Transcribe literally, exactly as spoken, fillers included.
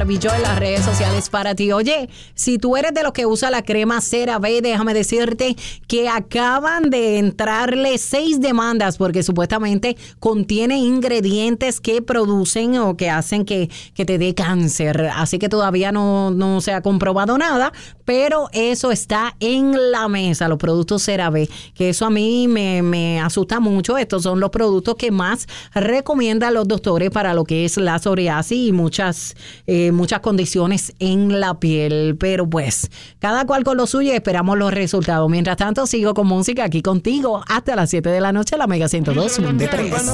Barbie Joy en las redes sociales para ti. Oye, si tú eres de los que usa la crema CeraVe, déjame decirte que acaban de entrarle seis demandas porque supuestamente contiene ingredientes que producen o que hacen que, que te dé cáncer. Así que todavía no, no se ha comprobado nada, pero eso está en la mesa, los productos CeraVe, que eso a mí me, me asusta mucho. Estos son los productos que más recomiendan los doctores para lo que es la psoriasis y muchas, eh, muchas condiciones en la piel. Pero pues, cada cual con lo suyo y esperamos los resultados. Mientras tanto, sigo con música aquí contigo hasta las siete de la noche, la Mega ciento dos punto tres.